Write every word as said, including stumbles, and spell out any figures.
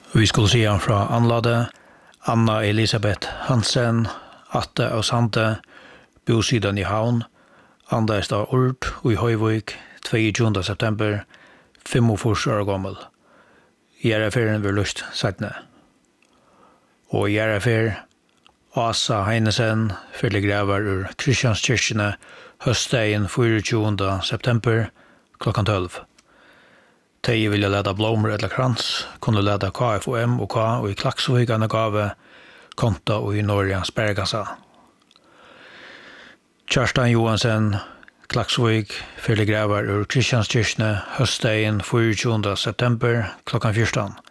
Vi skulle se han fra Anlade, Anna Elisabeth Hansen, Atte og Sande, bosiden i Havn, Andreist av Urt og i Høyvøk, tjueåtte september, femogfyrre år gammel. Gjerraferien var lyst settene. Og Gjerrafer, Asa Heinesen, fyllegrever ur Kristianskirkene, høstdagen tjueåtte september, klokkan tolv. Tei vilja leda blommer eller krans, kunne leda K F O M og K og i Klaksvigane gave, konta og i Norge Spergasa. Kjartan Johansen, Klaksvig, fyllegrever ur Kristianskirkene, høstdagen tjueåtte september, klokkan fjorton.